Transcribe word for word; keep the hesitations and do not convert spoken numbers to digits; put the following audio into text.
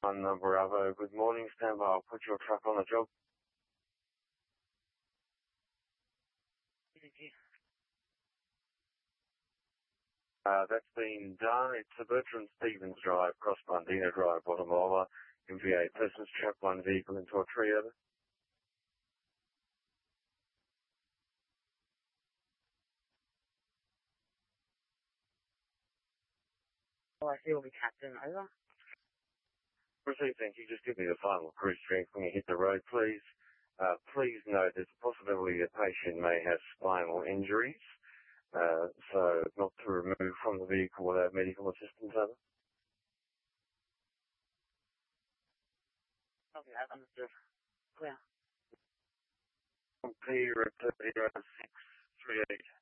On the Bravo, good morning, stand by. I'll put your truck on the job. Thank you. Uh, that's been done. It's a Bertrand Stevens Drive, Cross Bundina Drive, Guatemala. M V A persons trapped one vehicle into a tree over. Oh, I see will be Captain, over. Proceed, thank you. Just give me the final cruise strength when you hit the road, please. Uh, please note there's a possibility the patient may have spinal injuries, uh, so not to remove from the vehicle without medical assistance, over. Okay, that's understood. Clear. P zero six three eight.